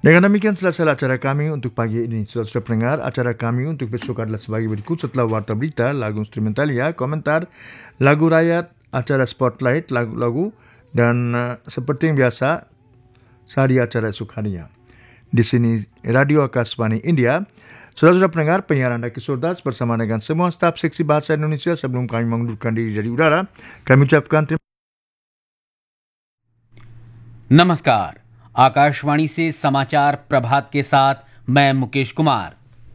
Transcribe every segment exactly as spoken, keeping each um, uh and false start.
Dengan demikian selesai acara kami untuk pagi ini. Saudara pendengar, acara kami untuk besok adalah sebagai berikut. Setelah warta berita, lagu instrumentalia, komentar, lagu rakyat, acara spotlight, lagu-lagu, dan uh, seperti yang biasa, sehari acara esok harinya. Di sini Radio Akashvani India. Saudara-saudara pendengar, penyiar Anda Kisordas bersama dengan semua staf seksi bahasa Indonesia. Sebelum kami mengundurkan diri dari udara, kami ucapkan terima kasih. नमस्कार, आकाशवाणी से समाचार प्रभात के साथ मैं मुकेश कुमार।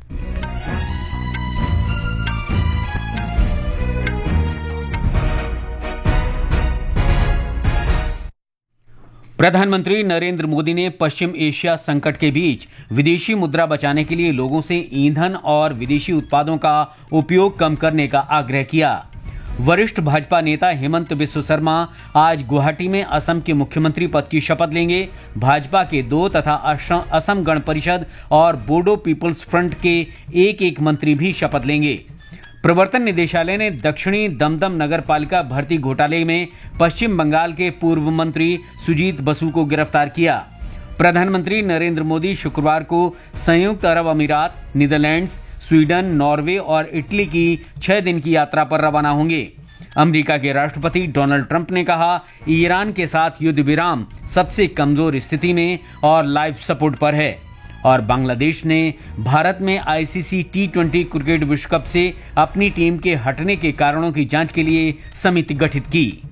प्रधानमंत्री नरेंद्र मोदी ने पश्चिम Asia संकट के बीच विदेशी मुद्रा बचाने के लिए लोगों से ईंधन और विदेशी उत्पादों का उपयोग कम करने का आग्रह किया। वरिष्ठ भाजपा नेता हेमंत बिस्व शर्मा आज गुवाहाटी में असम के मुख्यमंत्री पद की शपथ लेंगे। भाजपा के दो तथा असम गण परिषद और बोडो पीपल्स फ्रंट के एक एक मंत्री भी शपथ लेंगे। प्रवर्तन निदेशालय ने दक्षिणी दमदम नगर पालिका भर्ती घोटाले में पश्चिम बंगाल के पूर्व मंत्री सुजीत बसु को गिरफ्तार किया। प्रधानमंत्री नरेंद्र मोदी शुक्रवार को संयुक्त अरब अमीरात, नीदरलैंड्स, स्वीडन, नॉर्वे और इटली की छह दिन की यात्रा पर रवाना होंगे। अमेरिका के राष्ट्रपति डोनाल्ड ट्रंप ने कहा, ईरान के साथ युद्ध विराम सबसे कमजोर स्थिति में और लाइफ सपोर्ट पर है। और बांग्लादेश ने भारत में आईसीसी टी ट्वेंटी क्रिकेट विश्व कप से अपनी टीम के हटने के कारणों की जांच के लिए समिति गठित की।